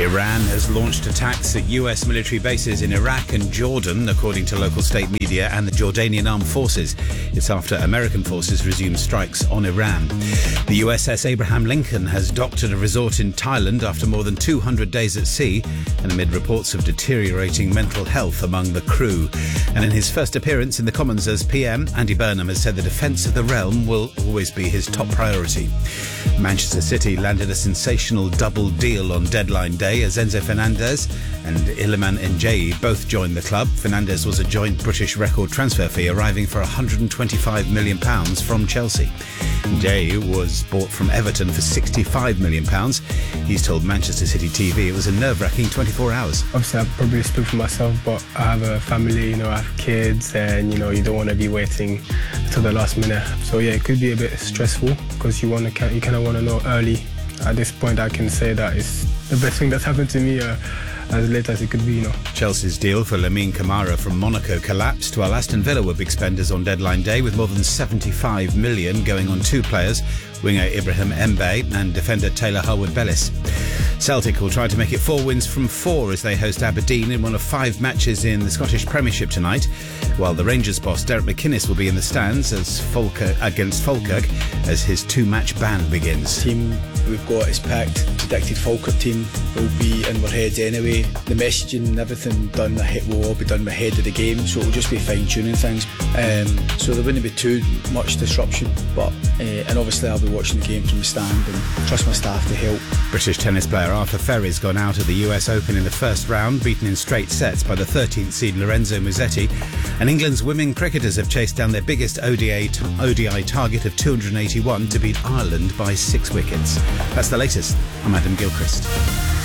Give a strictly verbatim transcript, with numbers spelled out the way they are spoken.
Iran has launched attacks at U S military bases in Iraq and Jordan, according to local state media and the Jordanian Armed Forces. It's after American forces resumed strikes on Iran. The U S S Abraham Lincoln has docked at a resort in Thailand after more than two hundred days at sea and amid reports of deteriorating mental health among the crew. And in his first appearance in the Commons as P M, Andy Burnham has said the defence of the realm will always be his top priority. Manchester City landed a sensational double deal on deadline day as Enzo Fernandez and Iliman Ndiaye both joined the club. Fernandez was a joint British record transfer fee, arriving for one hundred twenty-five million pounds from Chelsea. Ndiaye was bought from Everton for sixty-five million pounds. He's told Manchester City T V it was a nerve-wracking twenty-four hours. Obviously, I probably speak for myself, but I have a family, you know, I have kids, and, you know, you don't want to be waiting till the last minute. So, yeah, it could be a bit stressful because you want to, you kind of want to know early. At this point, I can say that it's the best thing that's happened to me uh, as late as it could be, you know. Chelsea's deal for Lamine Camara from Monaco collapsed, while Aston Villa were big spenders on deadline day, with more than seventy-five million going on two players, winger Ibrahim Mbaye and defender Taylor Harwood-Bellis. Celtic will try to make it four wins from four as they host Aberdeen in one of five matches in the Scottish Premiership tonight, while the Rangers boss Derek McInnes will be in the stands as Falkirk, against Falkirk as his two-match ban begins. The team we've got is packed. Predicted Falkirk team will be in our heads anyway. The messaging and everything done ahead will all be done ahead of the game, so it'll just be fine-tuning things. Um, so there wouldn't be too much disruption, but uh, and obviously I'll be watching the game from the stand and trust my staff to help. British tennis player Arthur Ferry's gone out of the U S Open in the first round, beaten in straight sets by the thirteenth seed Lorenzo Musetti. And England's women cricketers have chased down their biggest O D I, O D I target of two hundred eighty-one to beat Ireland by six wickets. That's the latest. I'm Adam Gilchrist.